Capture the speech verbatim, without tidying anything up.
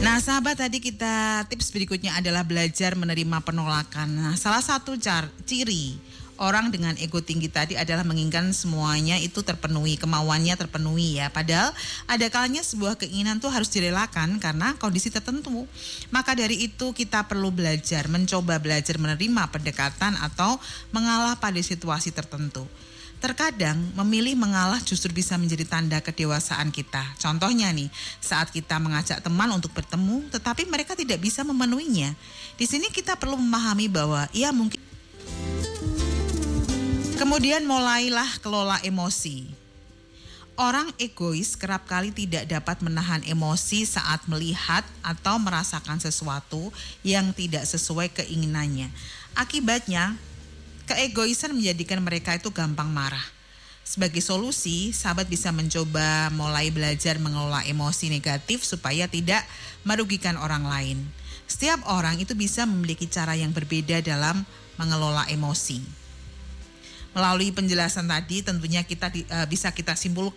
Nah, sahabat, tadi kita tips berikutnya adalah belajar menerima penolakan. Nah, salah satu car, ciri orang dengan ego tinggi tadi adalah menginginkan semuanya itu terpenuhi, kemauannya terpenuhi ya. Padahal ada kalanya sebuah keinginan tuh harus direlakan karena kondisi tertentu. Maka dari itu kita perlu belajar, mencoba belajar menerima pendekatan atau mengalah pada situasi tertentu. Terkadang memilih mengalah justru bisa menjadi tanda kedewasaan kita. Contohnya nih, saat kita mengajak teman untuk bertemu tetapi mereka tidak bisa memenuhinya. Di sini kita perlu memahami bahwa ia mungkin. Kemudian mulailah kelola emosi. Orang egois kerap kali tidak dapat menahan emosi saat melihat atau merasakan sesuatu yang tidak sesuai keinginannya. Akibatnya, keegoisan menjadikan mereka itu gampang marah. Sebagai solusi, sahabat bisa mencoba mulai belajar mengelola emosi negatif supaya tidak merugikan orang lain. Setiap orang itu bisa memiliki cara yang berbeda dalam mengelola emosi. Melalui penjelasan tadi tentunya kita uh, bisa kita simpulkan